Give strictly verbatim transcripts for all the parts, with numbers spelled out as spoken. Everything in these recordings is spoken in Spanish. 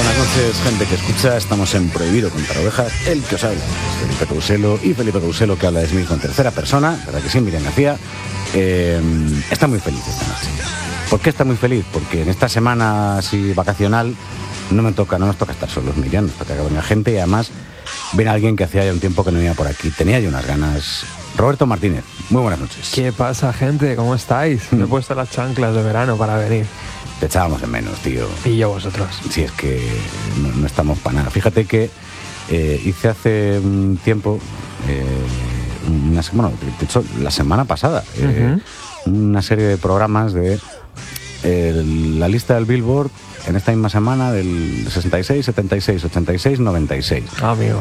Buenas noches, gente que escucha. Estamos en Prohibido Contar Ovejas. El que os habla es Felipe Couselo, y Felipe Couselo, que habla de sí mismo en tercera persona, ¿verdad que sí, Miriam García? Eh, está muy feliz esta noche. ¿Por qué está muy feliz? Porque en esta semana así vacacional no me toca, no nos toca estar solos, Miriam, nos toca que venga gente, y además viene alguien que hacía ya un tiempo que no venía por aquí. Tenía yo unas ganas. Roberto Martínez, muy buenas noches. ¿Qué pasa, gente? ¿Cómo estáis? Me he puesto las chanclas de verano para venir. Te echábamos de menos, tío. Y yo vosotros. Si es que no, no estamos para nada. Fíjate que eh, hice hace un tiempo, eh, una, bueno, de hecho, la semana pasada, eh, uh-huh. una serie de programas de eh, la lista del Billboard en esta misma semana del sesenta y seis, setenta y seis, ochenta y seis, noventa y seis. Ah, amigo.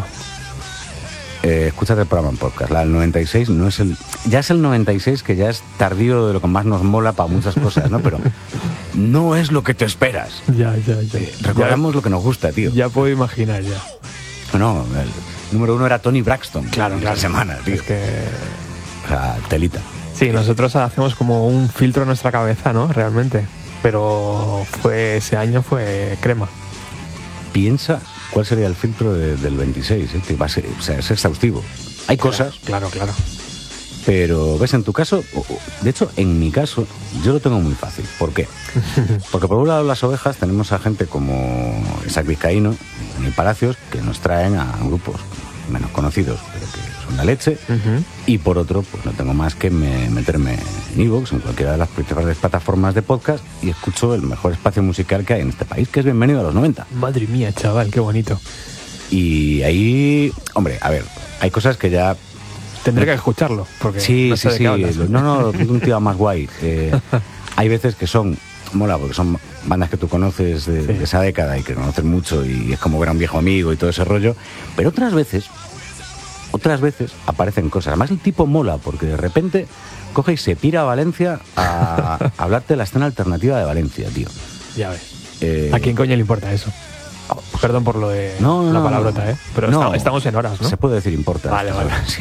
Eh, escúchate el programa en podcast. La del noventa y seis no es el... Ya es el noventa y seis, que ya es tardío de lo que más nos mola para muchas cosas, ¿no? Pero no es lo que te esperas. Ya, ya, ya. Eh, recordamos ya, lo que nos gusta, tío. Ya puedo imaginar, ya. No, el número uno era Tony Braxton. Claro, claro. La semana, tío. Es que... O sea, telita. Sí, nosotros hacemos como un filtro en nuestra cabeza, ¿no? Realmente. Pero fue ese año fue crema. Piensa cuál sería el filtro de, del veintiséis, ¿eh? Va a ser, o sea, es exhaustivo. Hay claro, cosas. Claro, claro. Pero, ves, en tu caso, de hecho, en mi caso, yo lo tengo muy fácil. ¿Por qué? Porque por un lado, las ovejas, tenemos a gente como Isaac Vizcaíno y Palacios, que nos traen a grupos menos conocidos, pero que son la leche. Uh-huh. Y por otro, pues no tengo más que me, meterme en iVoox, en cualquiera de las principales plataformas de podcast, y escucho el mejor espacio musical que hay en este país, que es Bienvenido a los noventa. Madre mía, chaval, qué bonito. Y ahí, hombre, a ver, hay cosas que ya... Tendré que escucharlo, porque sí, no sé sí, de qué hablas. sí. No, no, un tío más guay. Eh, hay veces que son, mola, porque son bandas que tú conoces de, sí. de esa década y que conoces mucho, y es como ver a un viejo amigo y todo ese rollo. Pero otras veces, otras veces aparecen cosas. Además, el tipo mola, porque de repente coge y se pira a Valencia a, a hablarte de la escena alternativa de Valencia, tío. Ya ves. Eh, ¿A quién coño le importa eso? Perdón por lo de no, no, la palabrota, no, ¿eh? Pero no, está, estamos en horas, ¿no? Se puede decir importa. Vale, vale. Sí.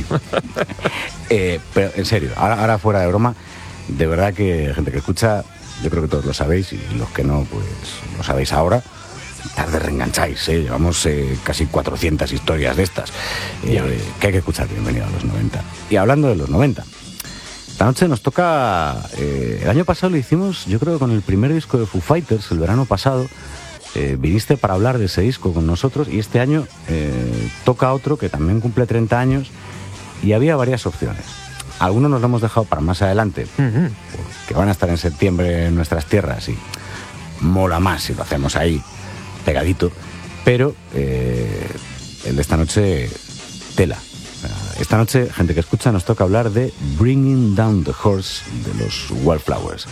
eh, pero en serio, ahora, ahora fuera de broma, de verdad que gente que escucha, yo creo que todos lo sabéis, y los que no, pues lo sabéis ahora. Tarde reengancháis, ¿eh? Llevamos eh, casi cuatrocientas historias de estas, eh, que hay que escuchar. Bienvenido a los noventa. Y hablando de los noventa, esta noche nos toca... Eh, el año pasado lo hicimos, yo creo, con el primer disco de Foo Fighters, el verano pasado. Eh, viniste para hablar de ese disco con nosotros, y este año eh, toca otro que también cumple treinta años, y había varias opciones. Algunos nos lo hemos dejado para más adelante, uh-huh. que van a estar en septiembre en nuestras tierras, y mola más si lo hacemos ahí pegadito, pero eh, el de esta noche, tela. Esta noche, gente que escucha, nos toca hablar de Bringing Down the Horse de los Wallflowers.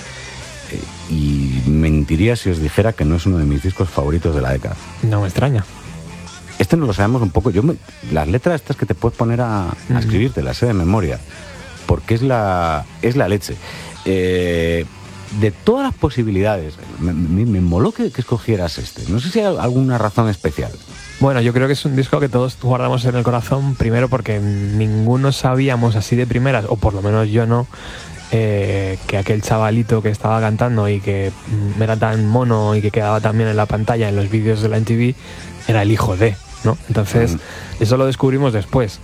Y mentiría si os dijera que no es uno de mis discos favoritos de la década. No me extraña. Este no lo sabemos un poco. Yo me, las letras estas que te puedes poner a, a escribirte, las sé de memoria, porque es la, es la leche. Eh, de todas las posibilidades, me, me, me moló que, que escogieras este. No sé si hay alguna razón especial. Bueno, yo creo que es un disco que todos guardamos en el corazón, primero porque ninguno sabíamos así de primeras, o por lo menos yo no, Eh, que aquel chavalito que estaba cantando y que era tan mono y que quedaba también en la pantalla en los vídeos de la M T V era el hijo de, ¿no? Entonces, mm. eso lo descubrimos después,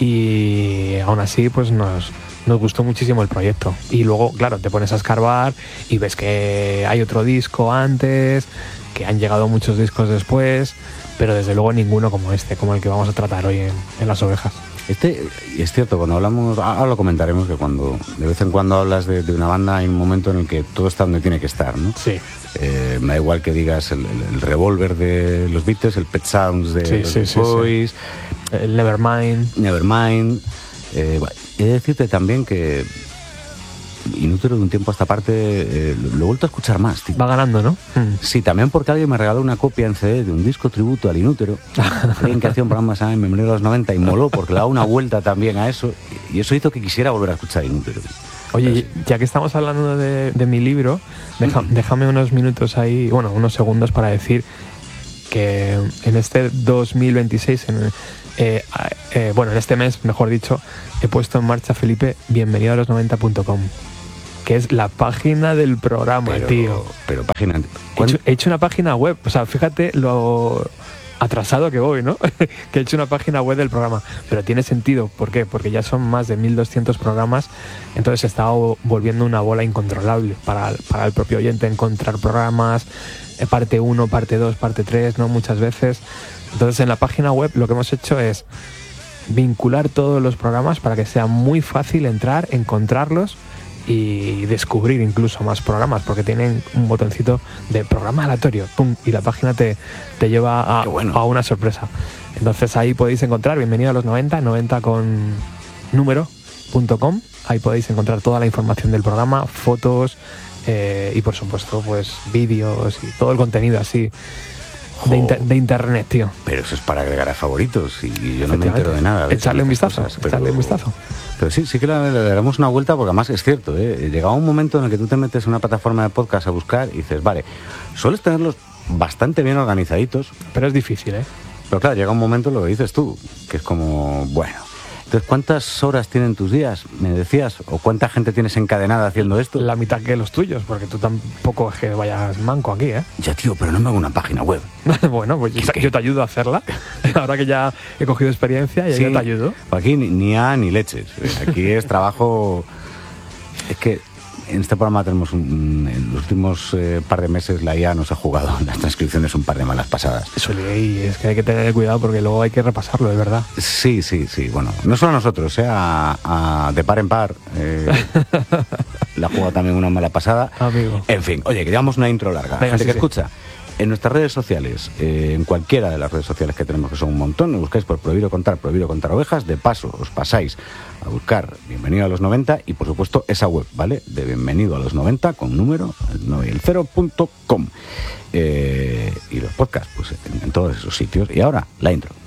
y aún así pues nos, nos gustó muchísimo el proyecto. Y luego, claro, te pones a escarbar y ves que hay otro disco antes, que han llegado muchos discos después, pero desde luego ninguno como este, como el que vamos a tratar hoy en, en Las Ovejas. Este, y es cierto, cuando hablamos, ahora lo comentaremos, que cuando de vez en cuando hablas de, de una banda, hay un momento en el que todo está donde tiene que estar, ¿no? Sí. Eh, me da igual que digas el, el, el Revolver de los Beatles, el Pet Sounds de sí, los sí, sí, Boys, sí. El Nevermind. Nevermind. Eh, bueno, he de decirte también que Inútero, de un tiempo a esta parte, eh, lo he vuelto a escuchar más, tío. Va ganando, ¿no? Sí, también porque alguien me regaló una copia en C D de un disco tributo al Inútero, alguien que hacía un programa en Bienvenido a los noventa, y moló porque le daba una vuelta también a eso, y eso hizo que quisiera volver a escuchar Inútero. Oye, Pero, ya que estamos hablando de, de mi libro, deja, déjame unos minutos ahí, bueno, unos segundos para decir que en este dos mil veintiséis, en, eh, eh, bueno, en este mes, mejor dicho, he puesto en marcha, Felipe, bienvenido a los noventa punto com. que es la página del programa, pero, tío. Pero página... He hecho, he hecho una página web, o sea, fíjate lo atrasado que voy, ¿no? Que he hecho una página web del programa, pero tiene sentido. ¿Por qué? Porque ya son más de mil doscientos programas, entonces se está volviendo una bola incontrolable para, para el propio oyente encontrar programas, parte uno, parte dos, parte tres, ¿no? Muchas veces. Entonces en la página web lo que hemos hecho es vincular todos los programas para que sea muy fácil entrar, encontrarlos y descubrir incluso más programas, porque tienen un botoncito de programa aleatorio, pum, y la página te, te lleva a, bueno. a una sorpresa. Entonces ahí podéis encontrar, bienvenido a los noventa, noventa con número punto com, ahí podéis encontrar toda la información del programa, fotos eh, y por supuesto pues vídeos y todo el contenido así de, inter, de internet, tío. Pero eso es para agregar a favoritos y yo no me entero de nada. Echarle un vistazo, cosas, pero... echarle un vistazo. Pero sí, sí que le, le daremos una vuelta porque además es cierto, ¿eh? Llegaba un momento en el que tú te metes en una plataforma de podcast a buscar y dices, vale, sueles tenerlos bastante bien organizaditos. Pero es difícil, ¿eh? Pero claro, llega un momento, lo que dices tú, que es como, bueno... Entonces, ¿cuántas horas tienen tus días? Me decías, o cuánta gente tienes encadenada haciendo esto. La mitad que los tuyos, porque tú tampoco es que vayas manco aquí, ¿eh? Ya, tío, pero no me hago una página web. Bueno, pues yo, yo te ayudo a hacerla. Ahora que ya he cogido experiencia, y sí, yo te ayudo. Aquí ni, ni A ni leches. Aquí es trabajo... Es que en este programa tenemos un, en los últimos eh, par de meses la I A nos ha jugado en las transcripciones un par de malas pasadas. Eso, y es que hay que tener cuidado porque luego hay que repasarlo, de verdad. Sí, sí, sí. Bueno, no solo a nosotros, eh, a, a de par en par eh, la juega también una mala pasada. Amigo. En fin, oye, que llevamos una intro larga. Venga, gente sí, que sí. escucha. En nuestras redes sociales, eh, en cualquiera de las redes sociales que tenemos, que son un montón, nos buscáis por Prohibir o Contar, Prohibir o Contar Ovejas. De paso, os pasáis a buscar Bienvenido a los noventa y, por supuesto, esa web, ¿vale? De Bienvenido a los noventa, con número, el nueve y el cero punto com. Eh, y los podcasts, pues en, en todos esos sitios. Y ahora, la intro.